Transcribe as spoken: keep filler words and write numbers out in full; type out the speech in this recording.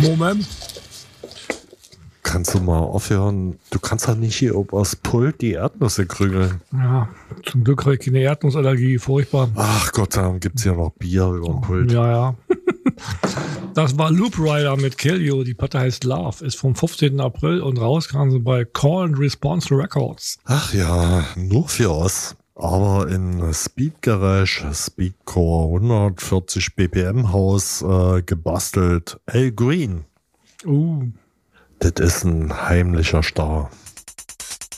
Moment. Kannst du mal aufhören? Du kannst halt nicht hier aus Pult die Erdnüsse krügeln. Ja, zum Glück habe ich keine Erdnussallergie. Furchtbar. Ach Gott, da gibt es ja noch Bier über den Pult. Ja, ja. Das war Loop Rider mit Kill You. Die Platte heißt Love. Ist vom fünfzehnten April und raus kam sie bei Call and Response Records. Ach ja, nur für uns. Aber in Speed Garage, Speedcore hundertvierzig B P M Haus äh, gebastelt. Al Green. Uh. Das ist ein heimlicher Star.